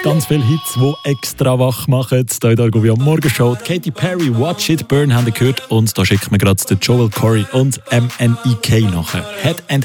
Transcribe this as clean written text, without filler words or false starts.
Ganz viele Hits, die extra wach machen. Hier in der Argovia Morgenshow. Katy Perry, Watch It Burn haben wir gehört. Und da schickt mir gerade Joel Corey und MNEK nachher. Head and